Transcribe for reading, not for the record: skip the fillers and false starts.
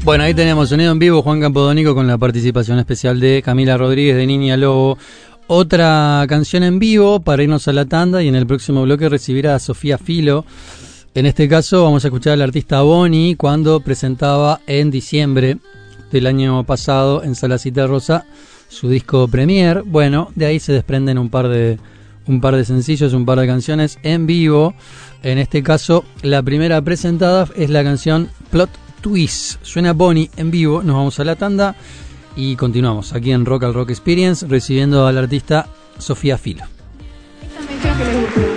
Bueno, ahí tenemos sonido en vivo, Juan Campodónico con la participación especial de Camila Rodríguez de Niña Lobo. Otra canción en vivo para irnos a la tanda y en el próximo bloque recibir a Sofía Filo. En este caso vamos a escuchar al artista Bonnie cuando presentaba en diciembre del año pasado en Salacita Rosa su disco Premier. Bueno, de ahí se desprenden un par de sencillos, un par de canciones en vivo. En este caso, la primera presentada es la canción Plot Twist. Suena Bonnie en vivo, nos vamos a la tanda y continuamos aquí en Rock al Rock Experience recibiendo al artista Sofía Filo. Esta me creo que les gusta.